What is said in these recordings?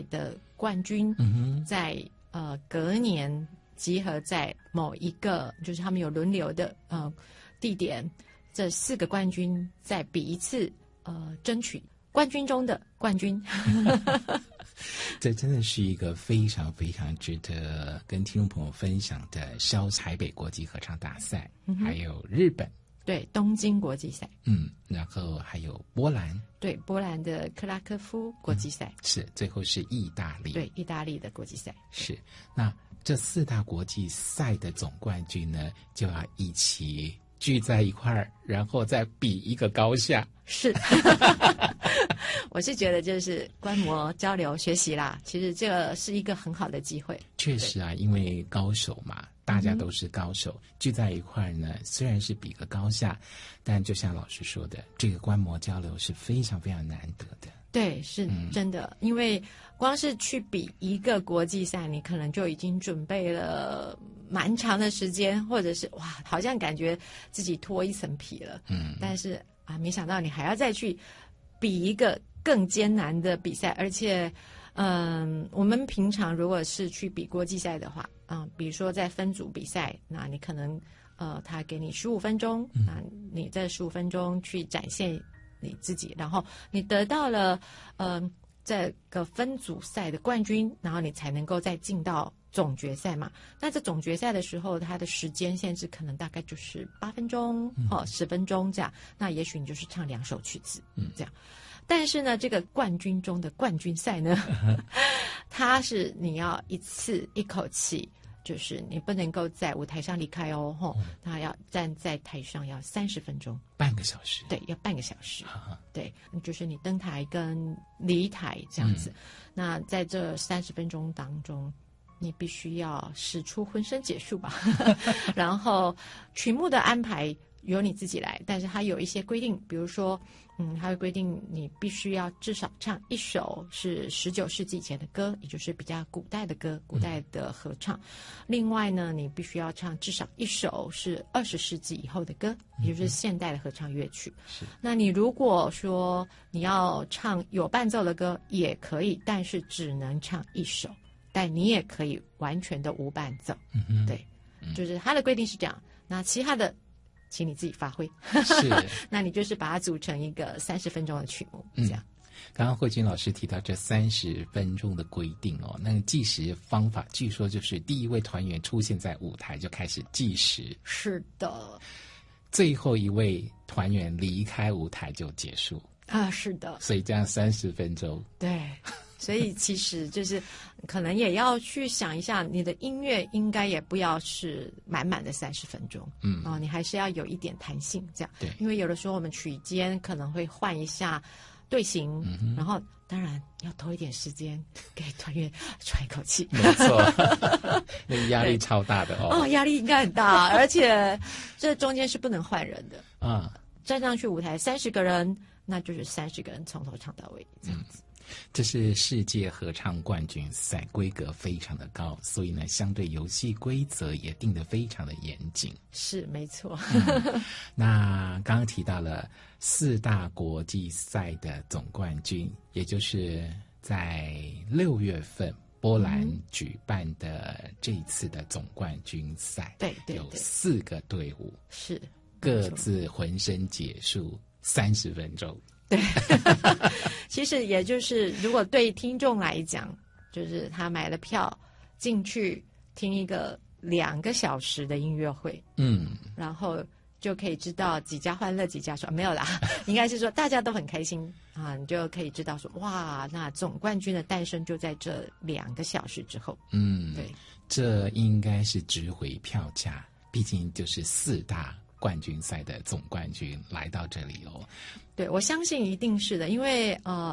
的冠军，在隔年集合在某一个，就是他们有轮流的地点，这4个冠军再比一次，争取冠军中的冠军。 这真的是一个非常非常值得跟听众朋友分享的台北国际合唱大赛，还有日本， 对，东京国际赛， 然后还有波兰， 对，波兰的克拉科夫国际赛， 是，最后是意大利， 对，意大利的国际赛， 是。那这4大国际赛的总冠军呢，就要一起聚在一块儿，然后再比一个高下。 是，我是觉得就是观摩交流学习啦，其实这个是一个很好的机会。 确实啊，因为高手嘛，大家都是高手，聚在一块儿呢，虽然是比个高下，但就像老师说的，这个观摩交流是非常非常难得的。 对，是真的，因为光是去比一个国际赛，你可能就已经准备了蛮长的时间，或者是哇，好像感觉自己脱一层皮了。但是没想到你还要再去比一个更艰难的比赛，而且，我们平常如果是去比国际赛的话，比如说在分组比赛，那你可能他给你15分钟，那你这15分钟去展现你自己，然后你得到了这个分组赛的冠军，然后你才能够再进到总决赛嘛。那这总决赛的时候，它的时间限制可能大概就是8分钟10分钟这样。那也许你就是唱2首曲子，这样。但是呢，这个冠军中的冠军赛呢，它是你要一次一口气，就是你不能够在舞台上离开哦，他要站在台上要30分钟， 半个小时， 对，要半个小时，对，就是你登台跟离台这样子。那在这30分钟当中，你必须要使出浑身解数吧，然后曲目的安排由你自己来，但是它有一些规定，比如说，它会规定你必须要至少唱1首是19世纪以前的歌，也就是比较古代的歌，古代的合唱。另外呢，你必须要唱至少1首是20世纪以后的歌，也就是现代的合唱乐曲。那你如果说你要唱有伴奏的歌也可以，但是只能唱1首，但你也可以完全的无伴奏。对，就是它的规定是这样。那其他的请你自己发挥，是，那你就是把它组成一个30分钟的曲目，这样。 刚刚慧君老师提到这30分钟的规定哦，那个计时方法据说就是第一位团员出现在舞台就开始计时， 是的， 最后一位团员离开舞台就结束是的， 所以这样30分钟， 对。所以其实就是可能也要去想一下，你的音乐应该也不要是满满的30分钟，你还是要有一点弹性，这样。对，因为有的时候我们曲间可能会换一下队形，然后当然要多一点时间给团员喘一口气。 没错，那个压力超大的压力应该很大，而且这中间是不能换人的站上去舞台30个人，那就是30个人从头唱到尾这样子。 这是世界合唱冠军赛，规格非常的高，所以呢，相对游戏规则也定得非常的严谨。 是，没错。 那刚刚提到了4大国际赛的总冠军，也就是在6月份波兰举办的这一次的总冠军赛，对，有4个队伍，是各自浑身解数30分钟。 对，其实也就是如果对听众来讲，就是他买了票进去听一个2个小时的音乐会，然后就可以知道几家欢乐几家愁，没有啦，应该是说大家都很开心你就可以知道说哇，那总冠军的诞生就在这2个小时之后。 对，这应该是值回票价，毕竟就是4大冠军赛的总冠军来到这里哦。 对，我相信一定是的，因为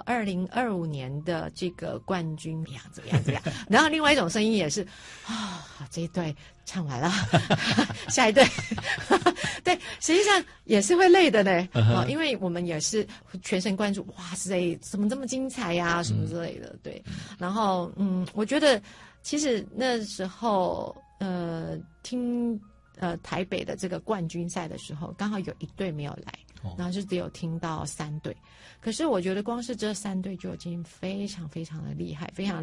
2025年的这个冠军怎么样，然后另外一种声音也是这一队唱完了，下一队，对，实际上也是会累的呢，因为我们也是全神贯注，哇塞，怎么这么精彩呀，什么之类的，对，然后我觉得其实那时候听台北的这个冠军赛的时候，刚好有1队没有来，然后就只有听到3队。可是我觉得光是这3队就已经非常非常的厉害，非常